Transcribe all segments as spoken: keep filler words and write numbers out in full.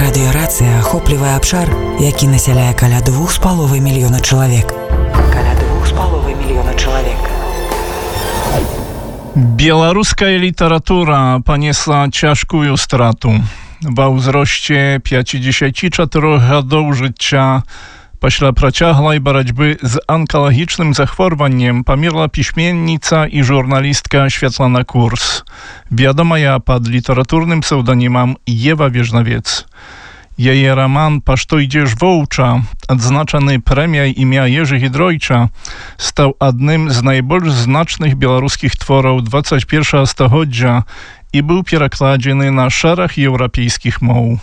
Радыёрацыя ахоплівае абшар, які насяляе каля двух з паловай мільёна чалавек. Каля двух з паловай мільёна чалавек. Białoruska literatura poniesła ciężką stratę. Ва ўзросце пяцідзесяці чатырох гадоў жыцця пасля працяглай барацьбы з анкалагічным захворваннем памерла пісьменніца і журналістка Святлана Курс, вядомая пад літаратурным псеўданімам Ева Вежнавец. Яе роман «Пашто ідзеш воўча», адзначаны прэміяй імя Ежы Гідройча, стаў адным з найбольш значных беларускіх твораў дваццаць першага стагоддзя і быў перакладзены на шэраг еўрапейскіх моў.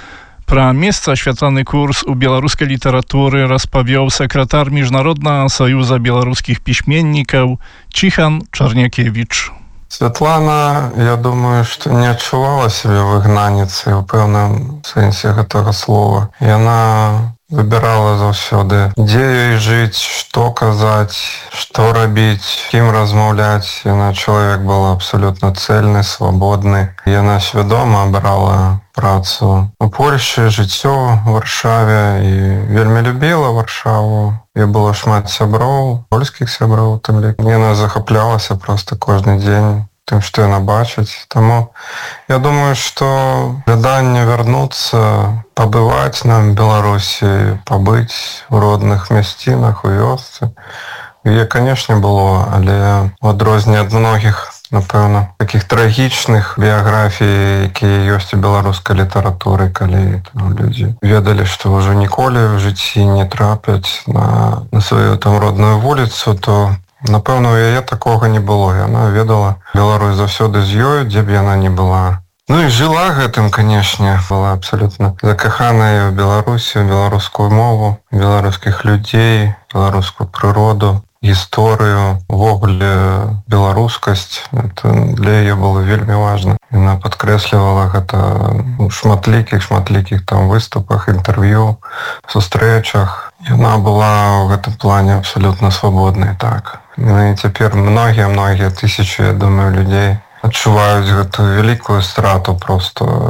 Пра месца Святланы Курс у беларускай літаратуры распавёў сакратар Міжнароднага саюза беларускіх пісьменнікаў Ціхан Чарнякевіч. Святлана, я думаю, што не адчувала сябе выгнаніцай у пэўным сэнсе гэтага слова. Яна выбірала заўсёды, дзе ёй жыць, што казаць, што рабіць, кім размаўляць. Яна чалавек была абсалютна цэльны, свабодны. Яна свядома абрала працу у Польшчы, жыццё ў Варшаве і вельмі любіла Варшаву. І было шмат сяброў, польскіх сяброў, тым лік. Яна захаплялася проста кожны дзень тым, што яна бачыць. Таму я думаю, што жаданне вярнуцца, пабываць нам в Беларусі, пабыць у родных мясцінах, у вёсцы, яе, канешне, было, але у адрозненне ад многіх, напэўна, такіх трагічных біяграфій, якія ёсць у беларускай літаратуры, калі там людзі ведалі, што ўжо ніколі в жыцці не трапяць на, на сваю там родную вуліцу, то, напэўна, у яе такога не было. Яна ведала Беларусь заўсёды з ёю, дзе б яна не была. Ну і жыла гэтым, канешне, была абсалютна закаханая ў Беларусі, ў беларускую мову, беларускіх людзей, беларускую прыроду, гісторыю, увогуле беларускасць. Это для яе было вельмі важна. Яна падкрэслівала гэта у шматлікіх, шматлікіх там выступах, інтэрв'ю, сустрэчах. Яна была ў гэтым плане абсалютна свабоднай, так. Ну і цяпер многія-многія тысячы, я думаю, людзей адчуваюць гэтую вялікую страту просто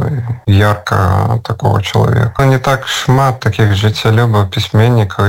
ярка такого чалавека. Не так шмат такіх жыццялюбаў пісьменнікаў,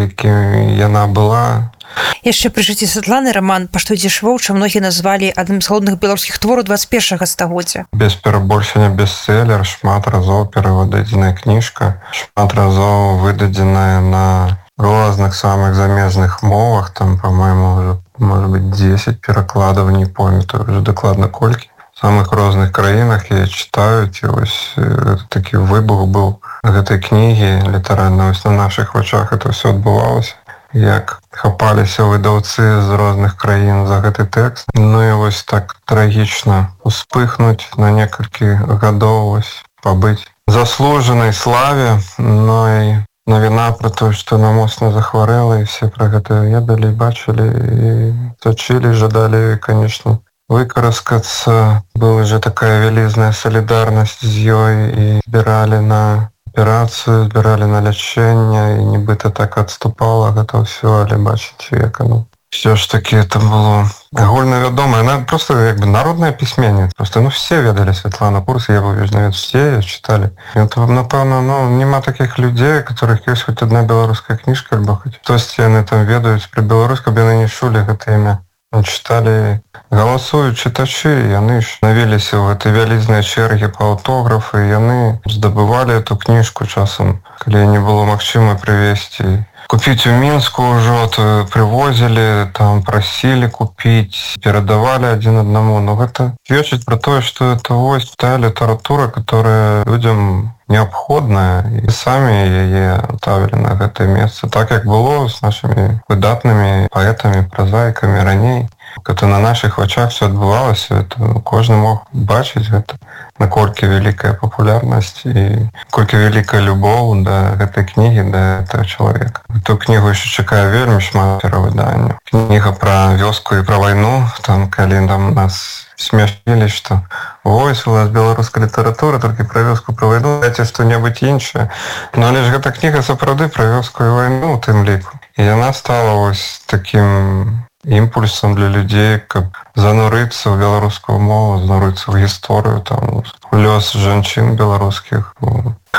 якімі яна была. Яшчэ пры жыцці Святланы роман «Пашто ідзеш воўча» многія назвалі адным з галоўных беларускіх твораў дваццаць першага стагоддзя. Без перабольшання бестселер, шмат разоў перавыдадзеная кніжка, шмат разоў выдадзеная на розных самых замежных мовах, там, по-моему, уже, может быть, дзесяць перакладаў, не памятаю уже дакладна колькі. В самых розных краінах я читаю, і вось такі выбух быў гэтай кнігі літаральна. Вось на нашых вачах это все адбывалася. Як хапаліся выдаўцы з розных краін за гэты тэкст. Ну і вось так трагічна успыхнуць на некалькі гадоў, вось пабыць заслужанай славе. Ну і навіна пра тое, што яна моцна захварэла, і все пра гэта ведалі, бачылі і сачылі, жадалі, канешне, выкараскацца. Была же такая вялізная салідарнасць з ёй, і збіралі на аперацыю, збіралі на лячэнне, і нібыта так адступала гэта ўсё, але бачыце, як оно. Все ж таки это было агульна вядома. Она просто як бы народная пісьменніца. Просто, ну, все ведалі Святлану Курс, Еву Вежнавец, все ее читали. И это, напэўна, ну, нема таких людей, у которых есть хоть одна беларуская книжка, альбо хоть хтосьці яны там ведаюць пра Беларусь, каб яны не чулі гэта імя. Ну, читали, галасуюць чытачы, яны ж навеліся ў гэтай вялізнай чэргі па аўтографы, яны здабывалі эту кніжку часам, калі не было магчыма прывезці. Купить в Минску уже то привозили, там просили купить, передавали один одному. Но это сведчит про то, что это вот та литература, которая людям необходная, и сами яе ставили на гэта место. Так как было с нашими выдатными поэтами, прозаиками раней. Это на наших вачах все адбывалася, это кожны мог бачыць гэта, наколькі вялікая папулярнасць і колькі вялікая любоў да гэтай кнігі, да гэтага чалавека. Эту кнігу яшчэ чакае вельмі шмат перавыданняў. Кніга пра вёску і пра вайну, там калі там нас смяшілі, што вось у нас беларуская літаратура, толькі пра вёску, пра вайну, дайце што-небудзь іншае. Ну але ж гэта кніга сапраўды пра вёску і вайну ў тым ліку. І яна стала вось такім імпульсам для людзей, каб занурыцца ў беларускую мову, занурыцца ў гісторыю, там, у лёс жанчын беларускіх,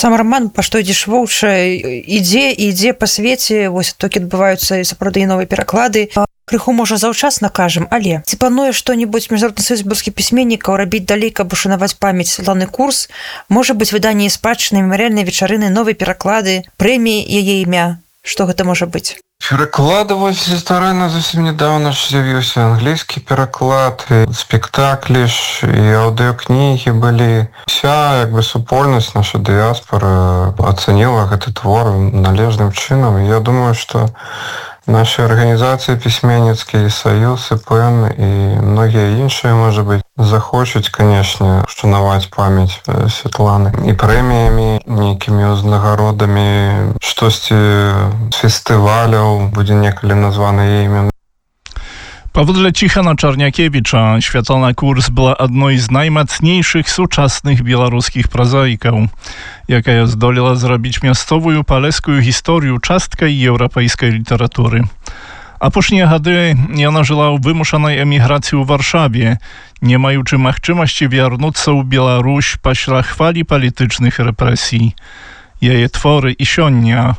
Сам роман па што ідзеш воўча ідзе і ідзе па свеце, вось толькі адбываюцца і сапраўды і новыя пераклады. Крыху можа заўчасна кажам, але ці плануе што-небудзь міжнародны саюз беларускіх пісьменнікаў рабіць далей, каб ушанаваць памяць Святланы Курс? Можа быць выданне спадчыны, мемарыяльныя вечарыны, новыя пераклады, прэміі яе імя? Што гэта можа быць? Перакладваць старанна зусім нядаўна ж з'явіўся англійскі пераклад, спектаклі ж і аўдыёкнігі былі. Уся як бы супольнасць, наша дыяспара ацаніла гэты твор належным чынам. Я думаю, што нашы арганізацыі пісьменніцкія, саюз, ІПН і многія іншыя, можа быць, захочуць, канешне, ушанаваць памяць Святланы і прэміямі, нейкімі ўзнагародамі, штосьці з фестываляў будзе некалі названы яе імя. Pawodle Cichana Czarniakiewicza Świetlana Kurs była одной z najmocniejszych współczesnych białoruskich prozaików, jaka zdolała zrobić miastową paleską historię czastej europejskiej literatury. A później gady ona żyła w wymuszonej emigracji w Warszawie, nie mając możliwości wrócić w Białoruś pośle chwali politycznych represji. Jej twory i sionia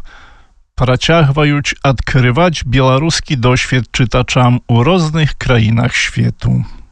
працягваюць адкрываць беларускі досвед чытачам у розных краінах свету.